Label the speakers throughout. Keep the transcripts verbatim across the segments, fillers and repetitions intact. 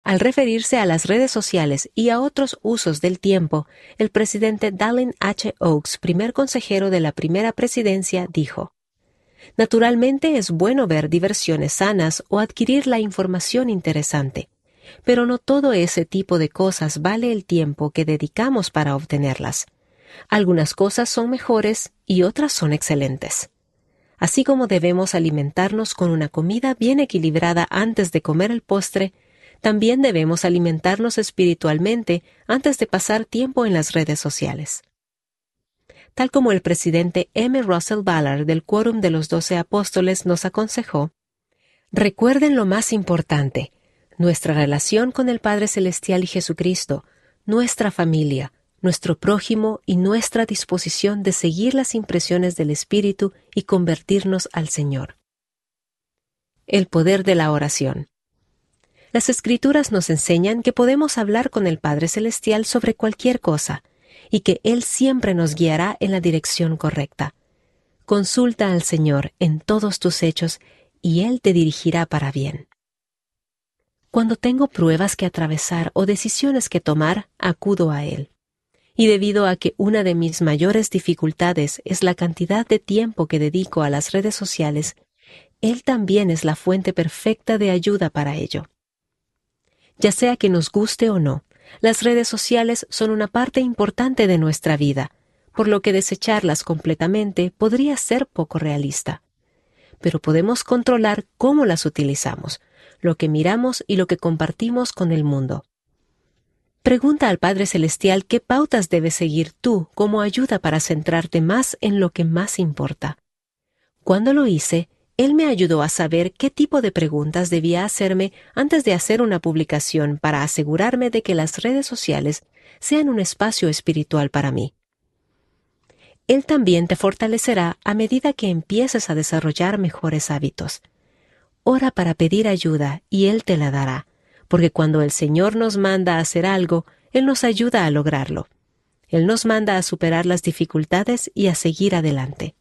Speaker 1: Al referirse a las redes sociales y a otros usos del tiempo, el presidente Dallin H. Oaks, primer consejero de la primera presidencia, dijo: «Naturalmente es bueno ver diversiones sanas o adquirir la información interesante, pero no todo ese tipo de cosas vale el tiempo que dedicamos para obtenerlas. Algunas cosas son mejores y otras son excelentes. Así como debemos alimentarnos con una comida bien equilibrada antes de comer el postre, también debemos alimentarnos espiritualmente antes de pasar tiempo en las redes sociales». Tal como el presidente M. Russell Ballard del Quórum de los Doce Apóstoles nos aconsejó: «Recuerden lo más importante, nuestra relación con el Padre Celestial y Jesucristo, nuestra familia, nuestro prójimo y nuestra disposición de seguir las impresiones del Espíritu y convertirnos al Señor». El poder de la oración. Las Escrituras nos enseñan que podemos hablar con el Padre Celestial sobre cualquier cosa, y que Él siempre nos guiará en la dirección correcta. Consulta al Señor en todos tus hechos, y Él te dirigirá para bien. Cuando tengo pruebas que atravesar o decisiones que tomar, acudo a Él. Y debido a que una de mis mayores dificultades es la cantidad de tiempo que dedico a las redes sociales, Él también es la fuente perfecta de ayuda para ello. Ya sea que nos guste o no, las redes sociales son una parte importante de nuestra vida, por lo que desecharlas completamente podría ser poco realista. Pero podemos controlar cómo las utilizamos, lo que miramos y lo que compartimos con el mundo. Pregunta al Padre Celestial qué pautas debes seguir tú como ayuda para centrarte más en lo que más importa. Cuando lo hice, Él me ayudó a saber qué tipo de preguntas debía hacerme antes de hacer una publicación para asegurarme de que las redes sociales sean un espacio espiritual para mí. Él también te fortalecerá a medida que empieces a desarrollar mejores hábitos. Ora para pedir ayuda y Él te la dará, porque cuando el Señor nos manda a hacer algo, Él nos ayuda a lograrlo. Él nos manda a superar las dificultades y a seguir adelante.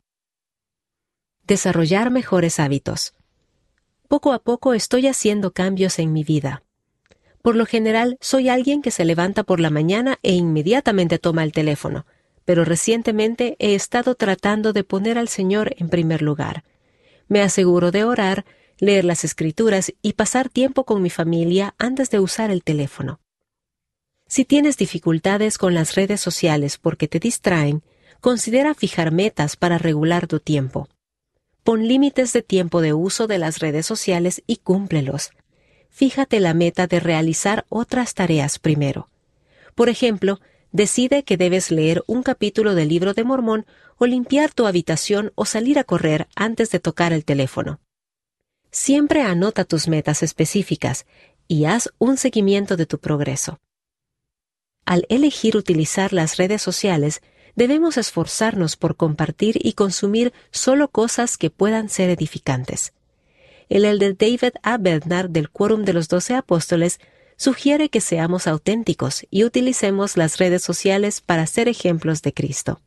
Speaker 1: Desarrollar mejores hábitos. Poco a poco estoy haciendo cambios en mi vida. Por lo general, soy alguien que se levanta por la mañana e inmediatamente toma el teléfono, pero recientemente he estado tratando de poner al Señor en primer lugar. Me aseguro de orar, leer las Escrituras y pasar tiempo con mi familia antes de usar el teléfono. Si tienes dificultades con las redes sociales porque te distraen, considera fijar metas para regular tu tiempo. Pon límites de tiempo de uso de las redes sociales y cúmplelos. Fíjate la meta de realizar otras tareas primero. Por ejemplo, decide que debes leer un capítulo del Libro de Mormón o limpiar tu habitación o salir a correr antes de tocar el teléfono. Siempre anota tus metas específicas y haz un seguimiento de tu progreso. Al elegir utilizar las redes sociales, debemos esforzarnos por compartir y consumir solo cosas que puedan ser edificantes. El elder David A. Bednar del Quórum de los Doce Apóstoles sugiere que seamos auténticos y utilicemos las redes sociales para ser ejemplos de Cristo.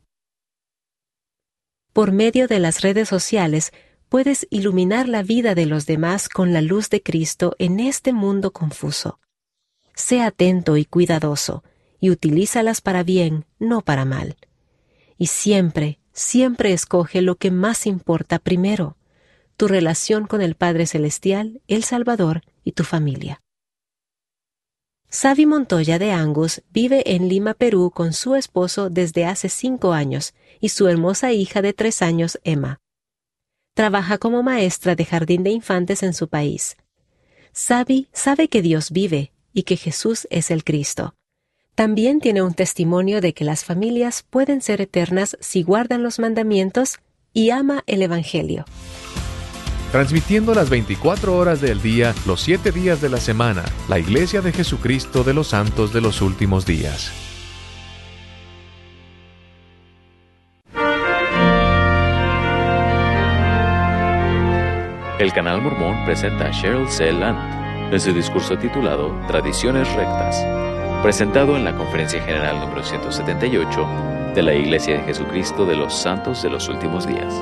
Speaker 1: Por medio de las redes sociales, puedes iluminar la vida de los demás con la luz de Cristo en este mundo confuso. Sé atento y cuidadoso, y utilízalas para bien, no para mal. Y siempre, siempre escoge lo que más importa primero: tu relación con el Padre Celestial, el Salvador y tu familia. Savi Montoya de Angus vive en Lima, Perú, con su esposo desde hace cinco años y su hermosa hija de tres años, Emma. Trabaja como maestra de jardín de infantes en su país. Savi sabe que Dios vive y que Jesús es el Cristo. También tiene un testimonio de que las familias pueden ser eternas si guardan los mandamientos y ama el Evangelio.
Speaker 2: Transmitiendo las veinticuatro horas del día, los siete días de la semana, la Iglesia de Jesucristo de los Santos de los Últimos Días.
Speaker 3: El Canal Mormón presenta a Cheryl C. Land en su discurso titulado Tradiciones Rectas, presentado en la Conferencia General número ciento setenta y ocho de la Iglesia de Jesucristo de los Santos de los Últimos Días.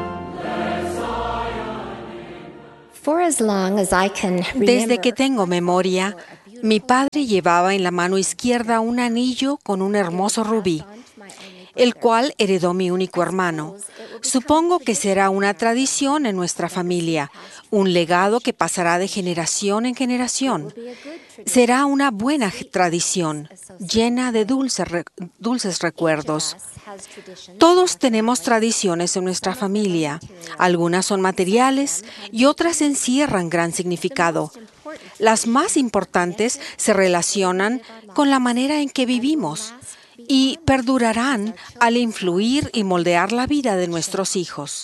Speaker 4: Desde que tengo memoria, Mi padre llevaba en la mano izquierda un anillo con un hermoso rubí, el cual heredó mi único hermano. Supongo que será una tradición en nuestra familia, un legado que pasará de generación en generación. Será una buena tradición, llena de dulces, re- dulces recuerdos. Todos tenemos tradiciones en nuestra familia. Algunas son materiales y otras encierran gran significado. Las más importantes se relacionan con la manera en que vivimos y perdurarán al influir y moldear la vida de nuestros hijos.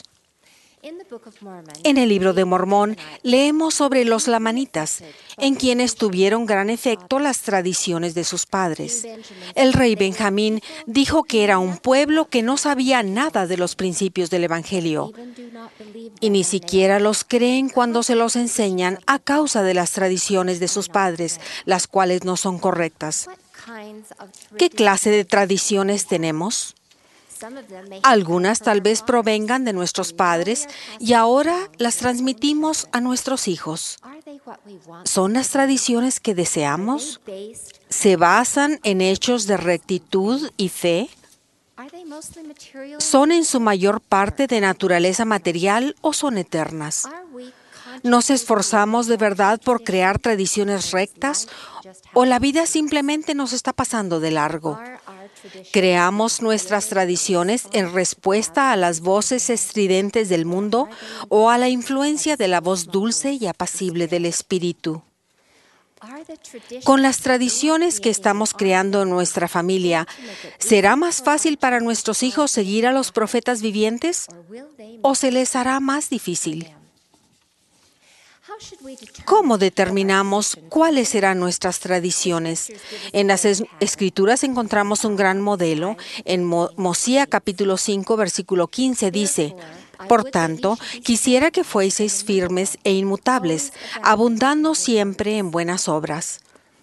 Speaker 4: En el libro de Mormón leemos sobre los lamanitas, en quienes tuvieron gran efecto las tradiciones de sus padres. El rey Benjamín dijo que era un pueblo que no sabía nada de los principios del Evangelio, y ni siquiera los creen cuando se los enseñan a causa de las tradiciones de sus padres, las cuales no son correctas. ¿Qué clase de tradiciones tenemos? Algunas tal vez provengan de nuestros padres y ahora las transmitimos a nuestros hijos. ¿Son las tradiciones que deseamos? ¿Se basan en hechos de rectitud y fe? ¿Son en su mayor parte de naturaleza material o son eternas? ¿Nos esforzamos de verdad por crear tradiciones rectas o la vida simplemente nos está pasando de largo? ¿Creamos nuestras tradiciones en respuesta a las voces estridentes del mundo o a la influencia de la voz dulce y apacible del Espíritu? Con las tradiciones que estamos creando en nuestra familia, ¿será más fácil para nuestros hijos seguir a los profetas vivientes o se les hará más difícil? ¿Cómo determinamos cuáles serán nuestras tradiciones? En las es- Escrituras encontramos un gran modelo. En Mo- Mosía capítulo cinco, versículo quince dice: Por tanto, quisiera que fueseis firmes e inmutables, abundando siempre en buenas obras.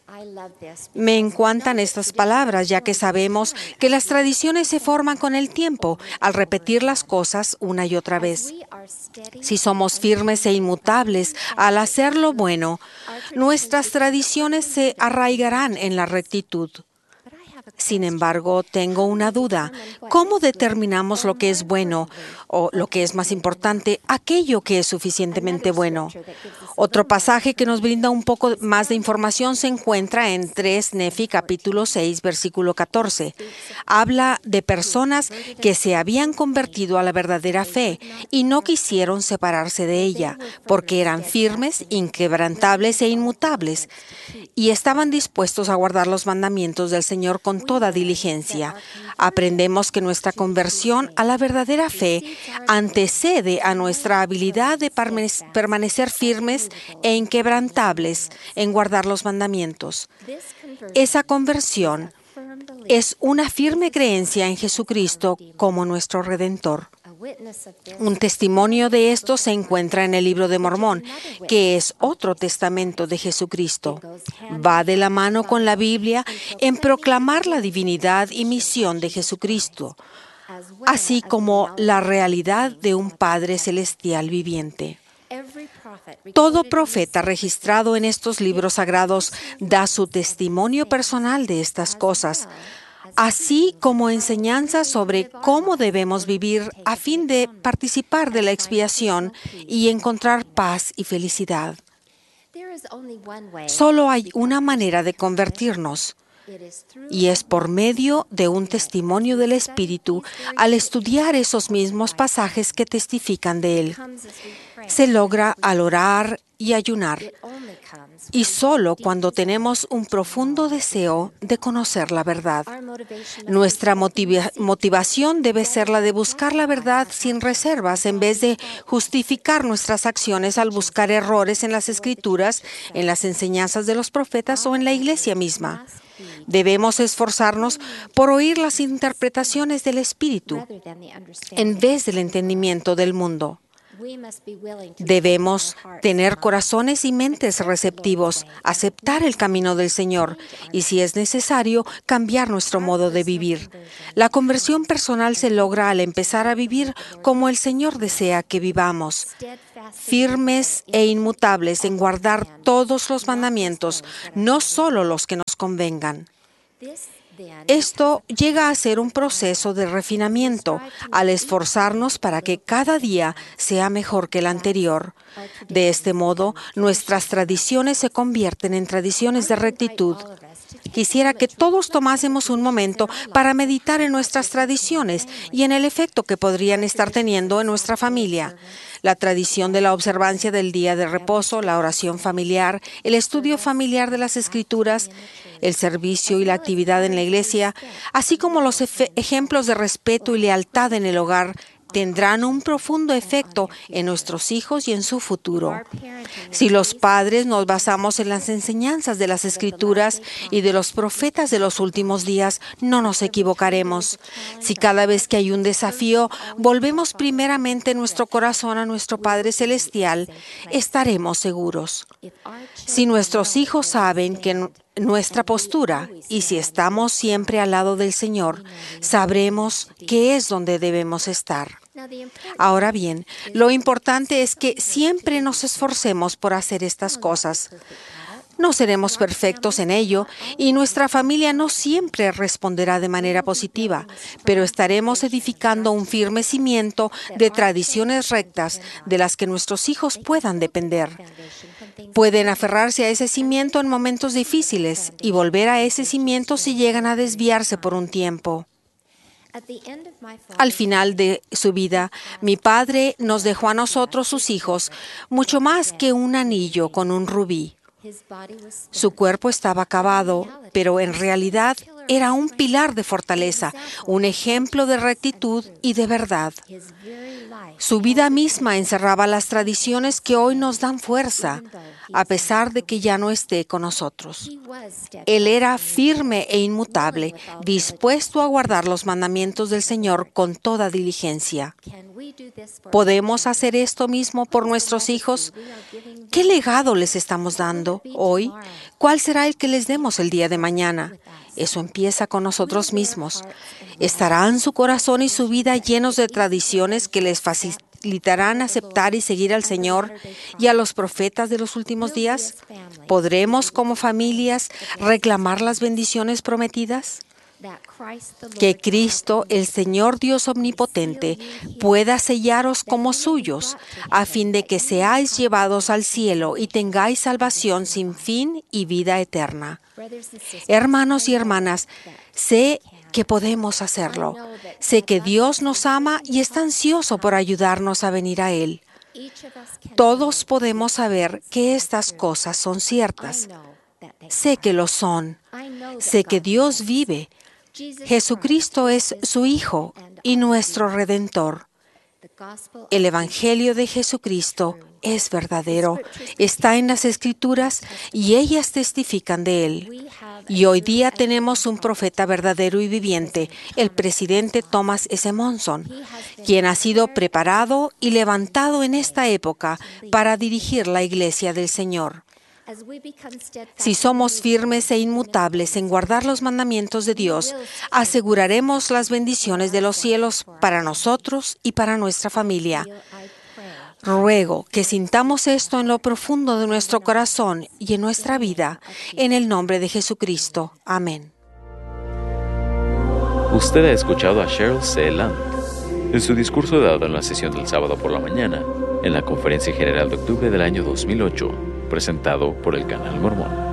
Speaker 4: Me encantan estas palabras, ya que sabemos que las tradiciones se forman con el tiempo, al repetir las cosas una y otra vez. Si somos firmes e inmutables al hacer lo bueno, nuestras tradiciones se arraigarán en la rectitud. Sin embargo, tengo una duda. ¿Cómo determinamos lo que es bueno o, lo que es más importante, aquello que es suficientemente bueno? Otro pasaje que nos brinda un poco más de información se encuentra en tres Nefi capítulo seis, versículo catorce. Habla de personas que se habían convertido a la verdadera fe y no quisieron separarse de ella, porque eran firmes, inquebrantables e inmutables, y estaban dispuestos a guardar los mandamientos del Señor con toda diligencia. Aprendemos que nuestra conversión a la verdadera fe antecede a nuestra habilidad de permanecer firmes e inquebrantables en guardar los mandamientos. Esa conversión es una firme creencia en Jesucristo como nuestro Redentor. Un testimonio de esto se encuentra en el libro de Mormón, que es otro testamento de Jesucristo. Va de la mano con la Biblia en proclamar la divinidad y misión de Jesucristo, así como la realidad de un Padre Celestial viviente. Todo profeta registrado en estos libros sagrados da su testimonio personal de estas cosas, así como enseñanzas sobre cómo debemos vivir a fin de participar de la expiación y encontrar paz y felicidad. Solo hay una manera de convertirnos, y es por medio de un testimonio del Espíritu al estudiar esos mismos pasajes que testifican de él. Se logra al orar y ayunar, y solo cuando tenemos un profundo deseo de conocer la verdad. Nuestra motiva- motivación debe ser la de buscar la verdad sin reservas, en vez de justificar nuestras acciones al buscar errores en las Escrituras, en las enseñanzas de los profetas o en la iglesia misma. Debemos esforzarnos por oír las interpretaciones del Espíritu en vez del entendimiento del mundo. Debemos tener corazones y mentes receptivos, aceptar el camino del Señor y, si es necesario, cambiar nuestro modo de vivir. La conversión personal se logra al empezar a vivir como el Señor desea que vivamos, firmes e inmutables en guardar todos los mandamientos, no solo los que nos convengan. Esto llega a ser un proceso de refinamiento al esforzarnos para que cada día sea mejor que el anterior. De este modo, nuestras tradiciones se convierten en tradiciones de rectitud. Quisiera que todos tomásemos un momento para meditar en nuestras tradiciones y en el efecto que podrían estar teniendo en nuestra familia. La tradición de la observancia del día de reposo, la oración familiar, el estudio familiar de las Escrituras, el servicio y la actividad en la iglesia, así como los ejemplos de respeto y lealtad en el hogar, tendrán un profundo efecto en nuestros hijos y en su futuro. Si los padres nos basamos en las enseñanzas de las Escrituras y de los profetas de los últimos días, no nos equivocaremos. Si cada vez que hay un desafío, volvemos primeramente nuestro corazón a nuestro Padre Celestial, estaremos seguros. Si nuestros hijos saben que nuestra postura, y si estamos siempre al lado del Señor, sabremos que es donde debemos estar. Ahora bien, lo importante es que siempre nos esforcemos por hacer estas cosas. No seremos perfectos en ello y nuestra familia no siempre responderá de manera positiva, pero estaremos edificando un firme cimiento de tradiciones rectas de las que nuestros hijos puedan depender. Pueden aferrarse a ese cimiento en momentos difíciles y volver a ese cimiento si llegan a desviarse por un tiempo. Al final de su vida, mi padre nos dejó a nosotros, sus hijos, mucho más que un anillo con un rubí. Su cuerpo estaba acabado, pero en realidad era un pilar de fortaleza, un ejemplo de rectitud y de verdad. Su vida misma encerraba las tradiciones que hoy nos dan fuerza, a pesar de que ya no esté con nosotros. Él era firme e inmutable, dispuesto a guardar los mandamientos del Señor con toda diligencia. ¿Podemos hacer esto mismo por nuestros hijos? ¿Qué legado les estamos dando hoy? ¿Cuál será el que les demos el día de mañana? Eso empieza con nosotros mismos. ¿Estarán su corazón y su vida llenos de tradiciones que les facilitarán aceptar y seguir al Señor y a los profetas de los últimos días? ¿Podremos como familias reclamar las bendiciones prometidas? Que Cristo, el Señor Dios Omnipotente, pueda sellaros como suyos, a fin de que seáis llevados al cielo y tengáis salvación sin fin y vida eterna. Hermanos y hermanas, sé que podemos hacerlo. Sé que Dios nos ama y está ansioso por ayudarnos a venir a Él. Todos podemos saber que estas cosas son ciertas. Sé que lo son. Sé que Dios vive. Jesucristo es su Hijo y nuestro Redentor. El Evangelio de Jesucristo es verdadero, está en las Escrituras y ellas testifican de Él. Y hoy día tenemos un profeta verdadero y viviente, el presidente Thomas S. Monson, quien ha sido preparado y levantado en esta época para dirigir la Iglesia del Señor. Si somos firmes e inmutables en guardar los mandamientos de Dios, aseguraremos las bendiciones de los cielos para nosotros y para nuestra familia. Ruego que sintamos esto en lo profundo de nuestro corazón y en nuestra vida, en el nombre de Jesucristo. Amén.
Speaker 3: Usted ha escuchado a Cheryl C. Land en su discurso dado en la sesión del sábado por la mañana, en la Conferencia General de octubre del año dos mil ocho, presentado por el Canal Mormón.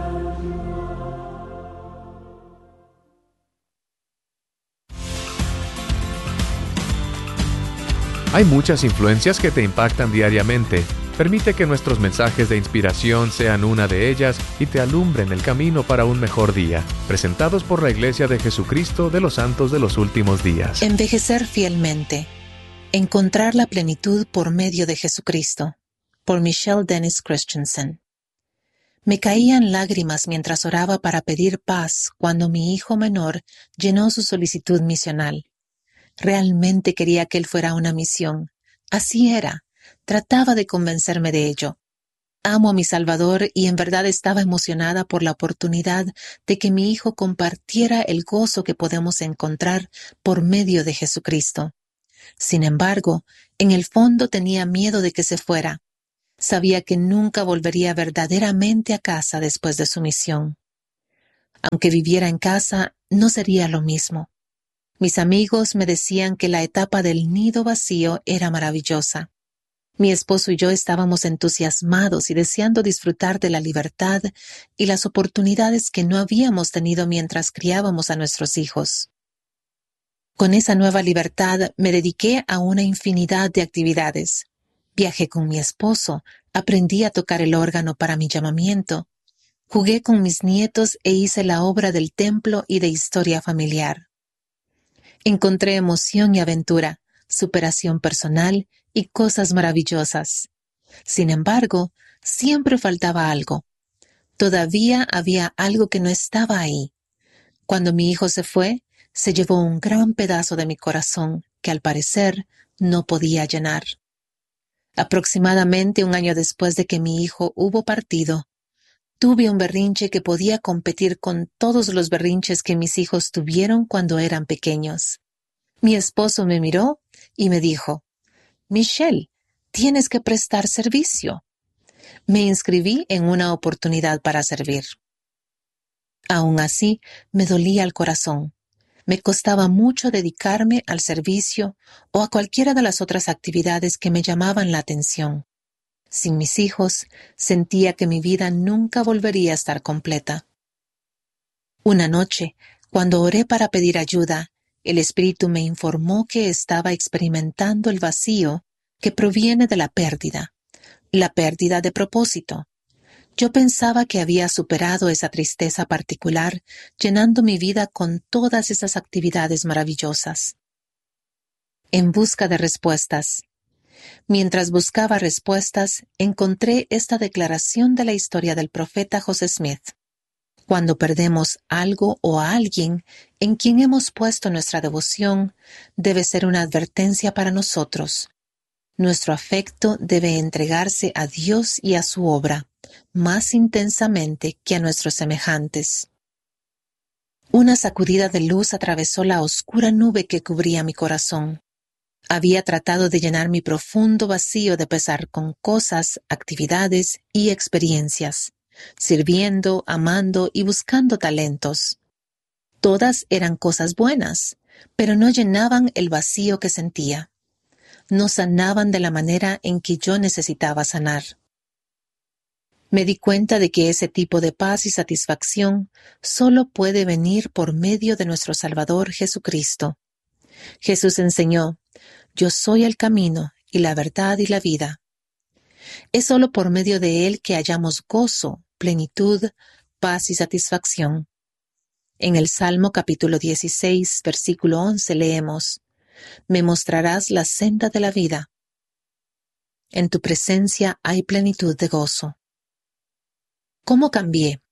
Speaker 2: Hay muchas influencias que te impactan diariamente. Permite que nuestros mensajes de inspiración sean una de ellas y te alumbren el camino para un mejor día. Presentados por la Iglesia de Jesucristo de los Santos de los Últimos Días.
Speaker 5: Envejecer fielmente. Encontrar la plenitud por medio de Jesucristo. Por Michelle Dennis Christensen. Me caían lágrimas mientras oraba para pedir paz cuando mi hijo menor llenó su solicitud misional. Realmente quería que él fuera una misión. Así era. Trataba de convencerme de ello. Amo a mi Salvador y en verdad estaba emocionada por la oportunidad de que mi hijo compartiera el gozo que podemos encontrar por medio de Jesucristo. Sin embargo, en el fondo tenía miedo de que se fuera. Sabía que nunca volvería verdaderamente a casa después de su misión. Aunque viviera en casa, no sería lo mismo. Mis amigos me decían que la etapa del nido vacío era maravillosa. Mi esposo y yo estábamos entusiasmados y deseando disfrutar de la libertad y las oportunidades que no habíamos tenido mientras criábamos a nuestros hijos. Con esa nueva libertad me dediqué a una infinidad de actividades. Viajé con mi esposo, aprendí a tocar el órgano para mi llamamiento, jugué con mis nietos e hice la obra del templo y de historia familiar. Encontré emoción y aventura, superación personal y cosas maravillosas. Sin embargo, siempre faltaba algo. Todavía había algo que no estaba ahí. Cuando mi hijo se fue, se llevó un gran pedazo de mi corazón que al parecer no podía llenar. Aproximadamente un año después de que mi hijo hubo partido, tuve un berrinche que podía competir con todos los berrinches que mis hijos tuvieron cuando eran pequeños. Mi esposo me miró y me dijo: «Michelle, tienes que prestar servicio». Me inscribí en una oportunidad para servir. Aún así, me dolía el corazón. Me costaba mucho dedicarme al servicio o a cualquiera de las otras actividades que me llamaban la atención. Sin mis hijos, sentía que mi vida nunca volvería a estar completa. Una noche, cuando oré para pedir ayuda, el Espíritu me informó que estaba experimentando el vacío que proviene de la pérdida, la pérdida de propósito. Yo pensaba que había superado esa tristeza particular, llenando mi vida con todas esas actividades maravillosas. En busca de respuestas. Mientras buscaba respuestas, encontré esta declaración de la historia del profeta José Smith. Cuando perdemos algo o a alguien en quien hemos puesto nuestra devoción, debe ser una advertencia para nosotros. Nuestro afecto debe entregarse a Dios y a su obra, más intensamente que a nuestros semejantes. Una sacudida de luz atravesó la oscura nube que cubría mi corazón. Había tratado de llenar mi profundo vacío de pesar con cosas, actividades y experiencias, sirviendo, amando y buscando talentos. Todas eran cosas buenas, pero no llenaban el vacío que sentía. No sanaban de la manera en que yo necesitaba sanar. Me di cuenta de que ese tipo de paz y satisfacción solo puede venir por medio de nuestro Salvador Jesucristo. Jesús enseñó: «Yo soy el camino y la verdad y la vida». Es solo por medio de Él que hallamos gozo, plenitud, paz y satisfacción. En el Salmo capítulo dieciséis, versículo once leemos: «Me mostrarás la senda de la vida. En tu presencia hay plenitud de gozo». ¿Cómo cambié?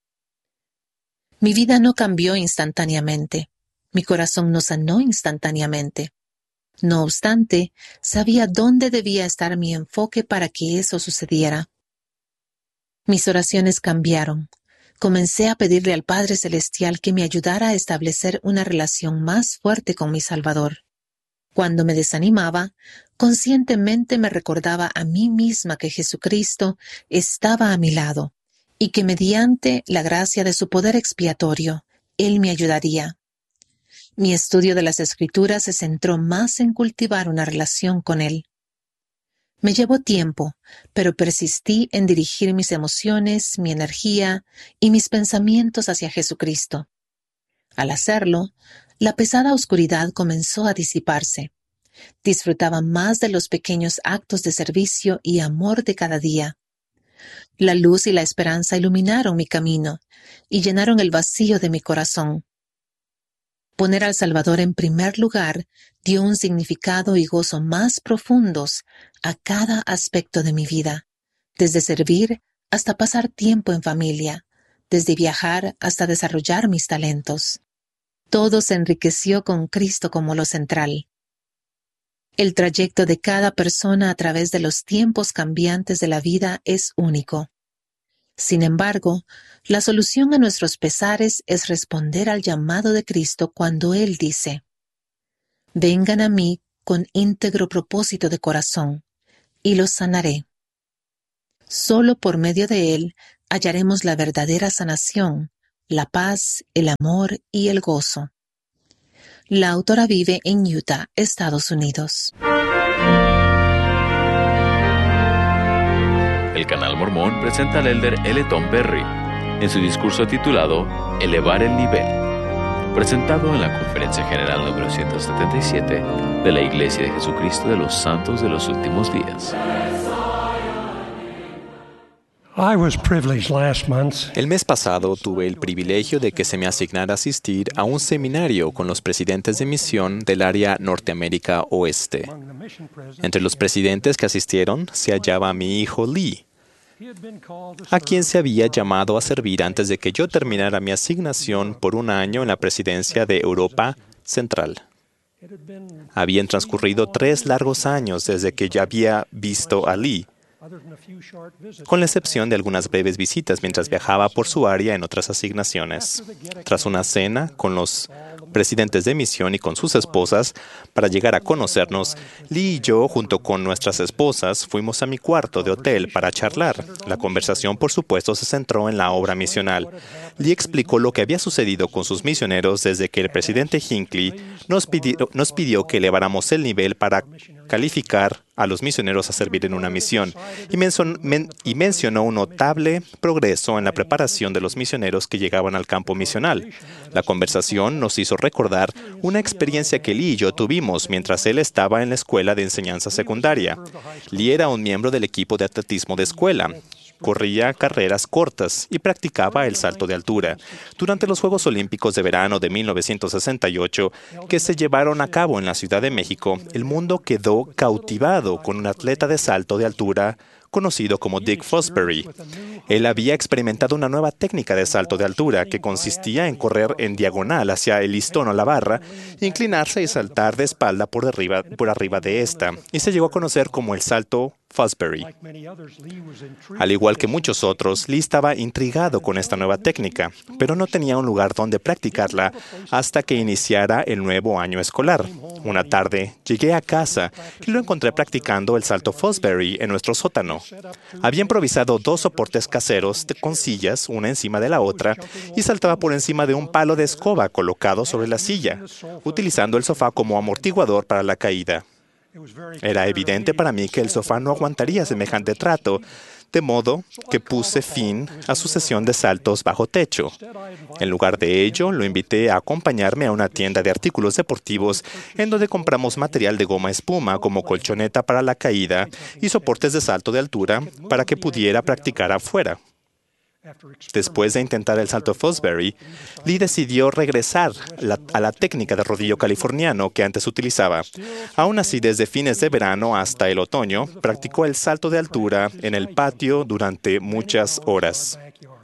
Speaker 5: Mi vida no cambió instantáneamente. Mi corazón no sanó instantáneamente. No obstante, sabía dónde debía estar mi enfoque para que eso sucediera. Mis oraciones cambiaron. Comencé a pedirle al Padre Celestial que me ayudara a establecer una relación más fuerte con mi Salvador. Cuando me desanimaba, conscientemente me recordaba a mí misma que Jesucristo estaba a mi lado y que mediante la gracia de su poder expiatorio, Él me ayudaría. Mi estudio de las Escrituras se centró más en cultivar una relación con Él. Me llevó tiempo, pero persistí en dirigir mis emociones, mi energía y mis pensamientos hacia Jesucristo. Al hacerlo, la pesada oscuridad comenzó a disiparse. Disfrutaba más de los pequeños actos de servicio y amor de cada día. La luz y la esperanza iluminaron mi camino y llenaron el vacío de mi corazón. Poner al Salvador en primer lugar dio un significado y gozo más profundos a cada aspecto de mi vida, desde servir hasta pasar tiempo en familia, desde viajar hasta desarrollar mis talentos. Todo se enriqueció con Cristo como lo central. El trayecto de cada persona a través de los tiempos cambiantes de la vida es único. Sin embargo, la solución a nuestros pesares es responder al llamado de Cristo cuando Él dice: «Vengan a mí con íntegro propósito de corazón, y los sanaré». Solo por medio de él hallaremos la verdadera sanación, la paz, el amor y el gozo. La autora vive en Utah, Estados Unidos.
Speaker 3: El Canal Mormón presenta al elder L. Tom Perry en su discurso titulado Elevar el Nivel, presentado en la Conferencia General número ciento setenta y siete de la Iglesia de Jesucristo de los Santos de los Últimos Días.
Speaker 6: El mes pasado tuve el privilegio de que se me asignara asistir a un seminario con los presidentes de misión del área Norteamérica Oeste. Entre los presidentes que asistieron se hallaba mi hijo Lee, a quien se había llamado a servir antes de que yo terminara mi asignación por un año en la presidencia de Europa Central. Habían transcurrido tres largos años desde que ya había visto a Lee, con la excepción de algunas breves visitas mientras viajaba por su área en otras asignaciones. Tras una cena con los presidentes de misión y con sus esposas para llegar a conocernos, Lee y yo, junto con nuestras esposas, fuimos a mi cuarto de hotel para charlar. La conversación, por supuesto, se centró en la obra misional. Lee explicó lo que había sucedido con sus misioneros desde que el presidente Hinckley nos pidió, nos pidió que eleváramos el nivel para calificar a los misioneros a servir en una misión, y, menson, men, y mencionó un notable progreso en la preparación de los misioneros que llegaban al campo misional. La conversación nos hizo recordar una experiencia que Lee y yo tuvimos mientras él estaba en la escuela de enseñanza secundaria. Lee era un miembro del equipo de atletismo de escuela. Corría carreras cortas y practicaba el salto de altura. Durante los Juegos Olímpicos de Verano de mil novecientos sesenta y ocho, que se llevaron a cabo en la Ciudad de México, el mundo quedó cautivado con un atleta de salto de altura conocido como Dick Fosbury. Él había experimentado una nueva técnica de salto de altura que consistía en correr en diagonal hacia el listón o la barra, inclinarse y saltar de espalda por arriba, por arriba de esta, y se llegó a conocer como el salto Fosbury. Al igual que muchos otros, Lee estaba intrigado con esta nueva técnica, pero no tenía un lugar donde practicarla hasta que iniciara el nuevo año escolar. Una tarde, llegué a casa y lo encontré practicando el salto Fosbury en nuestro sótano. Había improvisado dos soportes caseros con sillas, una encima de la otra, y saltaba por encima de un palo de escoba colocado sobre la silla, utilizando el sofá como amortiguador para la caída. Era evidente para mí que el sofá no aguantaría semejante trato, de modo que puse fin a su sesión de saltos bajo techo. En lugar de ello, lo invité a acompañarme a una tienda de artículos deportivos en donde compramos material de goma espuma como colchoneta para la caída y soportes de salto de altura para que pudiera practicar afuera. Después de intentar el salto Fosbury, Lee decidió regresar la, a la técnica de rodillo californiano que antes utilizaba. Aún así, desde fines de verano hasta el otoño, practicó el salto de altura en el patio durante muchas horas.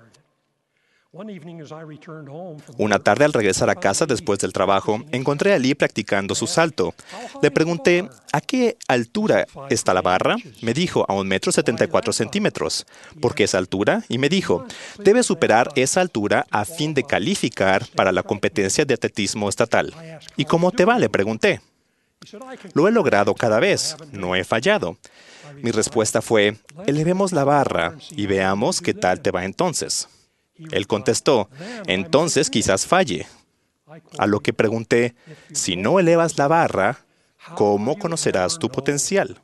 Speaker 6: Una tarde, al regresar a casa después del trabajo, encontré a Lee practicando su salto. Le pregunté, ¿a qué altura está la barra? Me dijo, a un metro setenta y cuatro centímetros. ¿Por qué esa altura? Y me dijo, debe superar esa altura a fin de calificar para la competencia de atletismo estatal. ¿Y cómo te va? Le pregunté. Lo he logrado cada vez, no he fallado. Mi respuesta fue, elevemos la barra y veamos qué tal te va entonces. Él contestó, entonces quizás falle. A lo que pregunté, si no elevas la barra, ¿cómo conocerás tu potencial?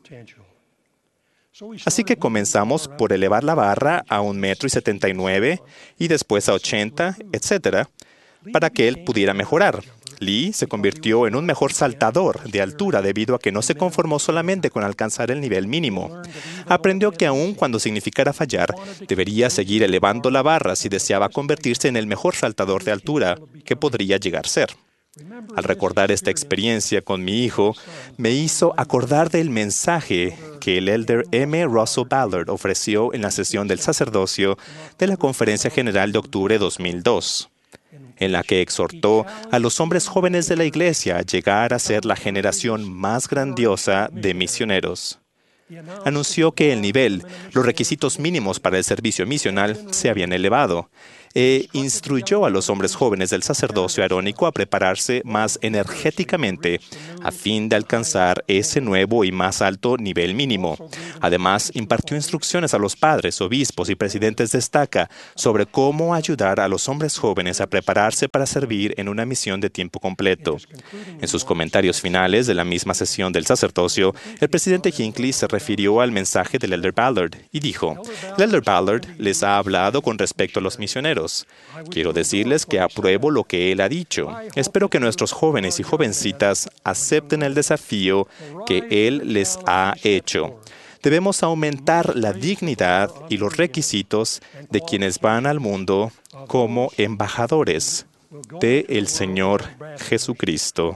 Speaker 6: Así que comenzamos por elevar la barra a un metro y setenta y nueve y después a ochenta, etcétera, para que él pudiera mejorar. Lee se convirtió en un mejor saltador de altura debido a que no se conformó solamente con alcanzar el nivel mínimo. Aprendió que aun cuando significara fallar, debería seguir elevando la barra si deseaba convertirse en el mejor saltador de altura que podría llegar a ser. Al recordar esta experiencia con mi hijo, me hizo acordar del mensaje que el elder M. Russell Ballard ofreció en la sesión del sacerdocio de la Conferencia General de octubre de dos mil dos. En la que exhortó a los hombres jóvenes de la Iglesia a llegar a ser la generación más grandiosa de misioneros. Anunció que el nivel, los requisitos mínimos para el servicio misional se habían elevado, e instruyó a los hombres jóvenes del sacerdocio arónico a prepararse más enérgicamente a fin de alcanzar ese nuevo y más alto nivel mínimo. Además, impartió instrucciones a los padres, obispos y presidentes de estaca sobre cómo ayudar a los hombres jóvenes a prepararse para servir en una misión de tiempo completo. En sus comentarios finales de la misma sesión del sacerdocio, el presidente Hinckley se refirió al mensaje del Elder Ballard y dijo: "El Elder Ballard les ha hablado con respecto a los misioneros. Quiero decirles que apruebo lo que él ha dicho. Espero que nuestros jóvenes y jovencitas acepten el desafío que él les ha hecho. Debemos aumentar la dignidad y los requisitos de quienes van al mundo como embajadores de el Señor Jesucristo".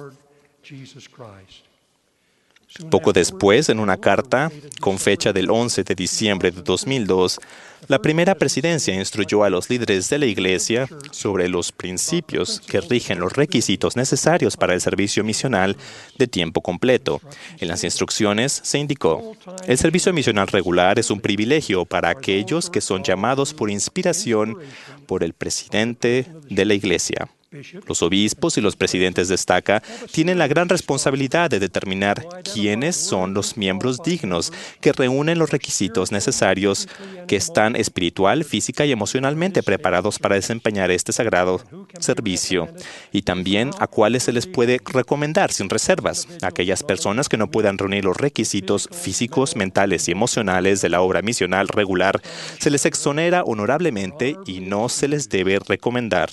Speaker 6: Poco después, en una carta con fecha del once de diciembre de dos mil dos, la primera presidencia instruyó a los líderes de la Iglesia sobre los principios que rigen los requisitos necesarios para el servicio misional de tiempo completo. En las instrucciones se indicó: el servicio misional regular es un privilegio para aquellos que son llamados por inspiración por el presidente de la Iglesia. Los obispos y los presidentes de estaca tienen la gran responsabilidad de determinar quiénes son los miembros dignos que reúnen los requisitos necesarios, que están espiritual, física y emocionalmente preparados para desempeñar este sagrado servicio, y también a cuáles se les puede recomendar sin reservas. A aquellas personas que no puedan reunir los requisitos físicos, mentales y emocionales de la obra misional regular, se les exonera honorablemente y no se les debe recomendar.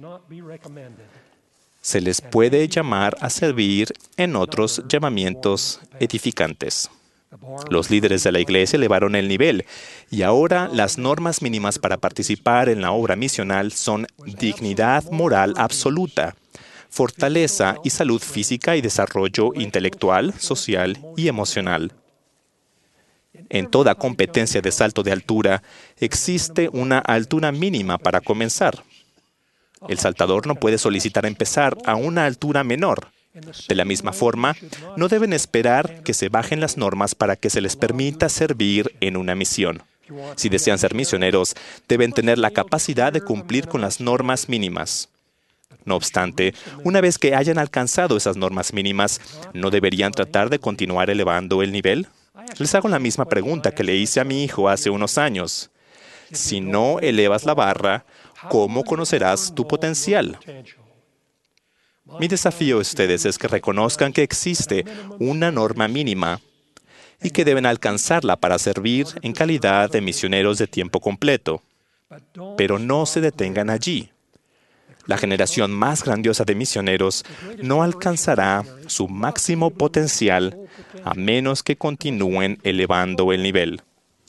Speaker 6: Se les puede llamar a servir en otros llamamientos edificantes. Los líderes de la Iglesia elevaron el nivel y ahora las normas mínimas para participar en la obra misional son dignidad moral absoluta, fortaleza y salud física y desarrollo intelectual, social y emocional. En toda competencia de salto de altura existe una altura mínima para comenzar. El saltador no puede solicitar empezar a una altura menor. De la misma forma, no deben esperar que se bajen las normas para que se les permita servir en una misión. Si desean ser misioneros, deben tener la capacidad de cumplir con las normas mínimas. No obstante, una vez que hayan alcanzado esas normas mínimas, ¿no deberían tratar de continuar elevando el nivel? Les hago la misma pregunta que le hice a mi hijo hace unos años. Si no elevas la barra, ¿cómo conocerás tu potencial? Mi desafío a ustedes es que reconozcan que existe una norma mínima y que deben alcanzarla para servir en calidad de misioneros de tiempo completo. Pero no se detengan allí. La generación más grandiosa de misioneros no alcanzará su máximo potencial a menos que continúen elevando el nivel.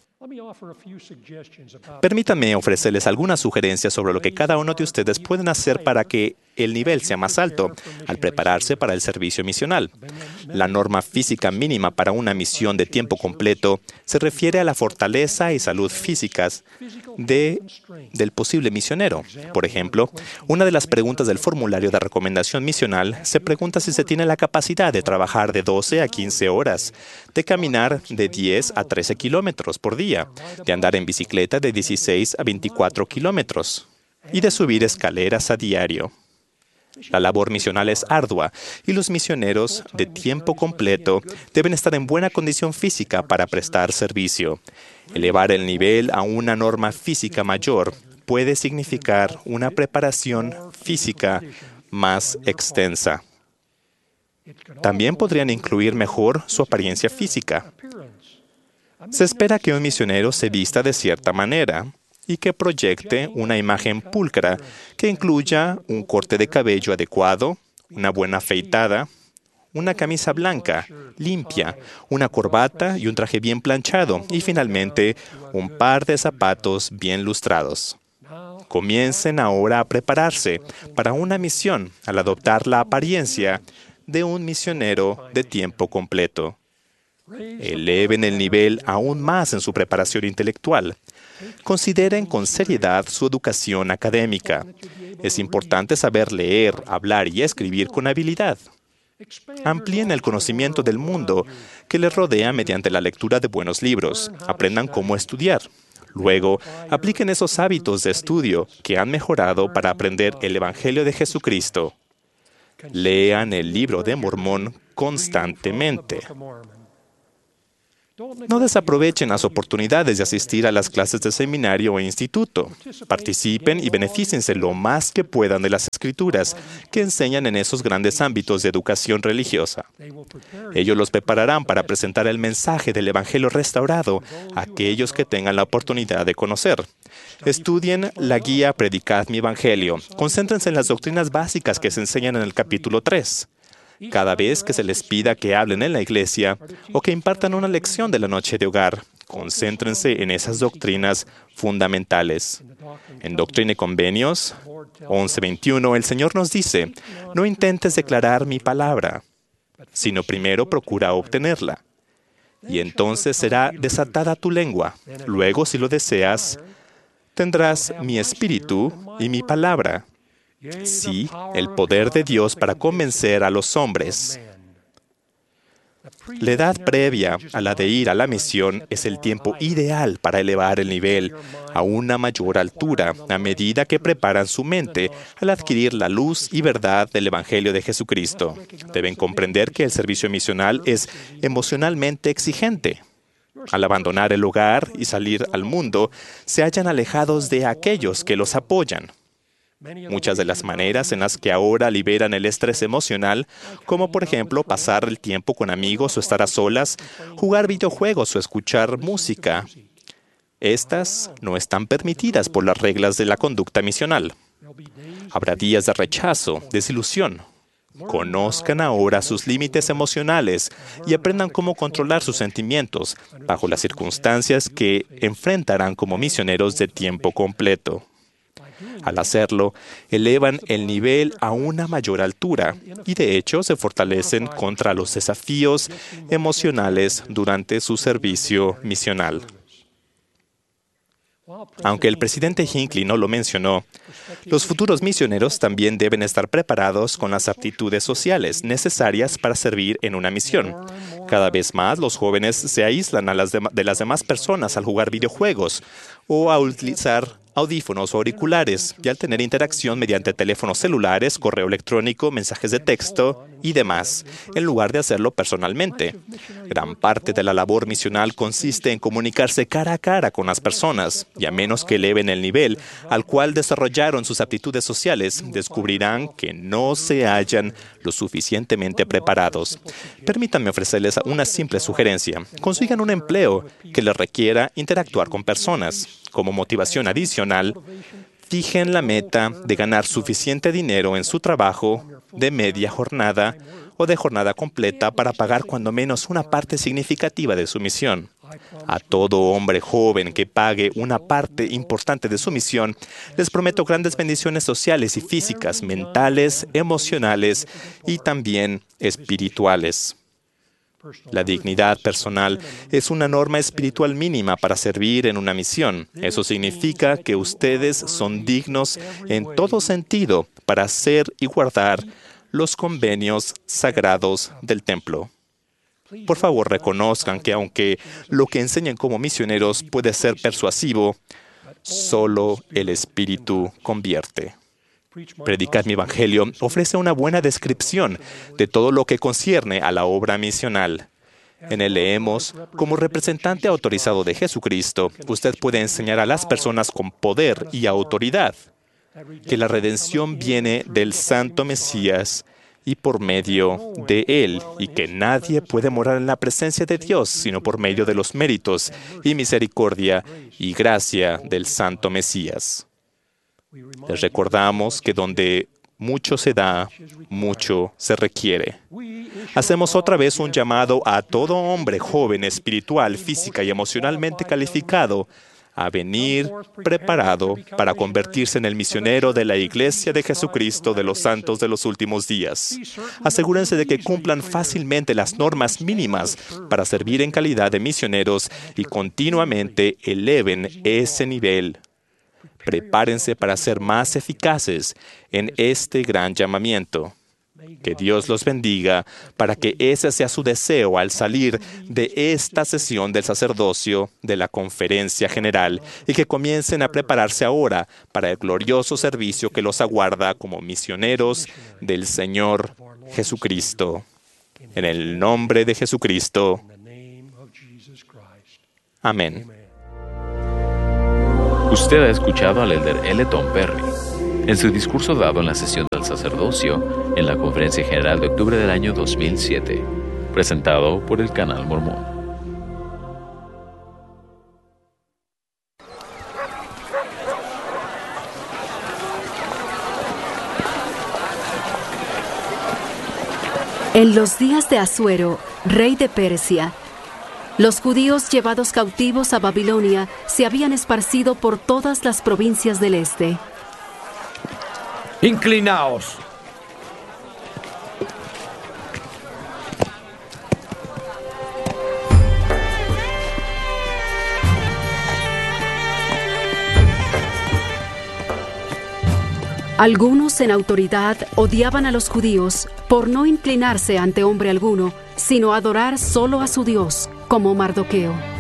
Speaker 6: Permítanme ofrecerles algunas sugerencias sobre lo que cada uno de ustedes pueden hacer para que el nivel sea más alto al prepararse para el servicio misional. La norma física mínima para una misión de tiempo completo se refiere a la fortaleza y salud físicas de, del posible misionero. Por ejemplo, una de las preguntas del formulario de recomendación misional se pregunta si se tiene la capacidad de trabajar de doce a quince horas, de caminar de diez a trece kilómetros por día, de andar en bicicleta de dieciséis a veinticuatro kilómetros y de subir escaleras a diario. La labor misional es ardua y los misioneros de tiempo completo deben estar en buena condición física para prestar servicio. Elevar el nivel a una norma física mayor puede significar una preparación física más extensa. También podrían incluir mejor su apariencia física. Se espera que un misionero se vista de cierta manera y que proyecte una imagen pulcra que incluya un corte de cabello adecuado, una buena afeitada, una camisa blanca, limpia, una corbata y un traje bien planchado y finalmente un par de zapatos bien lustrados. Comiencen ahora a prepararse para una misión al adoptar la apariencia de un misionero de tiempo completo. Eleven el nivel aún más en su preparación intelectual. Consideren con seriedad su educación académica. Es importante saber leer, hablar y escribir con habilidad. Amplíen el conocimiento del mundo que les rodea mediante la lectura de buenos libros. Aprendan cómo estudiar. Luego, apliquen esos hábitos de estudio que han mejorado para aprender el Evangelio de Jesucristo. Lean el Libro de Mormón constantemente. No desaprovechen las oportunidades de asistir a las clases de seminario o instituto. Participen y benefíciense lo más que puedan de las Escrituras que enseñan en esos grandes ámbitos de educación religiosa. Ellos los prepararán para presentar el mensaje del Evangelio restaurado a aquellos que tengan la oportunidad de conocer. Estudien la guía Predicad mi Evangelio. Concéntrense en las doctrinas básicas que se enseñan en el capítulo tres. Cada vez que se les pida que hablen en la iglesia o que impartan una lección de la noche de hogar, concéntrense en esas doctrinas fundamentales. En Doctrina y Convenios once veintiuno, el Señor nos dice, no intentes declarar mi palabra, sino primero procura obtenerla. Y entonces será desatada tu lengua. Luego, si lo deseas, tendrás mi espíritu y mi palabra. Sí, el poder de Dios para convencer a los hombres. La edad previa a la de ir a la misión es el tiempo ideal para elevar el nivel a una mayor altura a medida que preparan su mente al adquirir la luz y verdad del Evangelio de Jesucristo. Deben comprender que el servicio misional es emocionalmente exigente. Al abandonar el hogar y salir al mundo, se hallan alejados de aquellos que los apoyan. Muchas de las maneras en las que ahora liberan el estrés emocional, como por ejemplo pasar el tiempo con amigos o estar a solas, jugar videojuegos o escuchar música, estas no están permitidas por las reglas de la conducta misional. Habrá días de rechazo, desilusión. Conozcan ahora sus límites emocionales y aprendan cómo controlar sus sentimientos bajo las circunstancias que enfrentarán como misioneros de tiempo completo. Al hacerlo, elevan el nivel a una mayor altura y de hecho se fortalecen contra los desafíos emocionales durante su servicio misional. Aunque el presidente Hinckley no lo mencionó, los futuros misioneros también deben estar preparados con las aptitudes sociales necesarias para servir en una misión. Cada vez más los jóvenes se aíslan a las de, de las demás personas al jugar videojuegos o a utilizar audífonos o auriculares y al tener interacción mediante teléfonos celulares, correo electrónico, mensajes de texto y demás, en lugar de hacerlo personalmente. Gran parte de la labor misional consiste en comunicarse cara a cara con las personas, y a menos que eleven el nivel al cual desarrollaron sus aptitudes sociales, descubrirán que no se hallan lo suficientemente preparados. Permítanme ofrecerles una simple sugerencia. Consigan un empleo que les requiera interactuar con personas. Como motivación adicional, fijen la meta de ganar suficiente dinero en su trabajo de media jornada o de jornada completa para pagar cuando menos una parte significativa de su misión. A todo hombre joven que pague una parte importante de su misión, les prometo grandes bendiciones sociales y físicas, mentales, emocionales y también espirituales. La dignidad personal es una norma espiritual mínima para servir en una misión. Eso significa que ustedes son dignos en todo sentido para hacer y guardar los convenios sagrados del templo. Por favor, reconozcan que aunque lo que enseñan como misioneros puede ser persuasivo, solo el Espíritu convierte. Predicad mi Evangelio ofrece una buena descripción de todo lo que concierne a la obra misional. En él leemos, como representante autorizado de Jesucristo, usted puede enseñar a las personas con poder y autoridad que la redención viene del Santo Mesías y por medio de él, y que nadie puede morar en la presencia de Dios sino por medio de los méritos y misericordia y gracia del Santo Mesías. Les recordamos que donde mucho se da, mucho se requiere. Hacemos otra vez un llamado a todo hombre joven, espiritual, física y emocionalmente calificado a venir preparado para convertirse en el misionero de la Iglesia de Jesucristo de los Santos de los Últimos Días. Asegúrense de que cumplan fácilmente las normas mínimas para servir en calidad de misioneros y continuamente eleven ese nivel. Prepárense para ser más eficaces en este gran llamamiento. Que Dios los bendiga para que ese sea su deseo al salir de esta sesión del sacerdocio de la Conferencia General y que comiencen a prepararse ahora para el glorioso servicio que los aguarda como misioneros del Señor Jesucristo. En el nombre de Jesucristo. Amén.
Speaker 3: Usted ha escuchado al elder L. Tom Perry en su discurso dado en la sesión del sacerdocio en la Conferencia General de octubre del año dos mil siete, presentado por el Canal Mormón.
Speaker 7: En los días de Asuero, rey de Persia, los judíos llevados cautivos a Babilonia se habían esparcido por todas las provincias del este.
Speaker 8: Inclinaos.
Speaker 7: Algunos en autoridad odiaban a los judíos por no inclinarse ante hombre alguno, sino adorar solo a su Dios, como Mardoqueo.